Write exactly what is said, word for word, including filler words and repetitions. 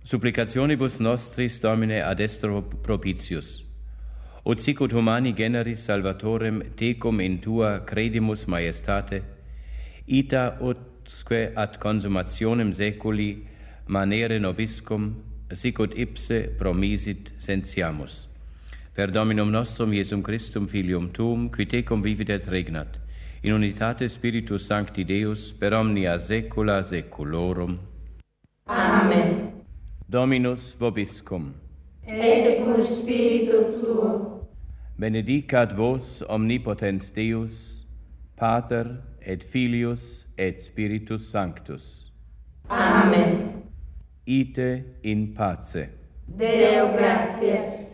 Supplicationibus nostris Domine ad estro propitius. Ut sicut humani generis salvatorem tecum in tua credimus majestate, ita utque ad consummationem seculi manere nobiscum, sicut ipse promisit sentiamus. Per Dominum nostrum Iesum Christum Filium Tuum, qui tecum vivit et regnat, in unitate Spiritus Sancti Deus, per omnia saecula saeculorum. Amen. Dominus vobiscum. Et cum spiritu tuo. Benedicat vos omnipotens Deus, Pater et Filius et Spiritus Sanctus. Amen. Ite in pace. Deo gratias.